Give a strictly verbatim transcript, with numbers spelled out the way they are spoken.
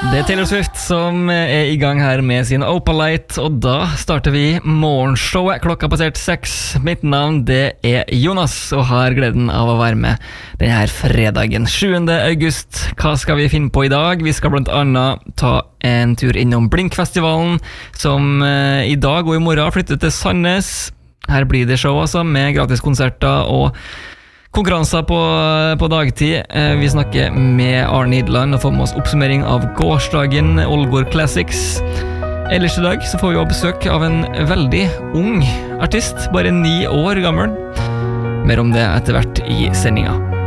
Det er Taylor Swift som er i gang her med sin Opalite, og da starter vi morgenshowet. Klokka passert seks. Mitt navn det er Jonas, og har gleden av å være med denne fredagen sjuende august. Hva skal vi finne på i dag? Vi skal blant annet ta en tur innom Blinkfestivalen, som eh, i dag og i morgen flytter til Sandnes. Her blir det show altså, med gratiskonserter og konkurranser på, på dagtid. Vi snakker med Arne Idland og får med oss oppsummering av gårsdagen Ålgård Classics. Ellers i dag så får vi også besøk av en veldig ung artist, bare ni år gammel. Mer om det etter hvert i sendinga.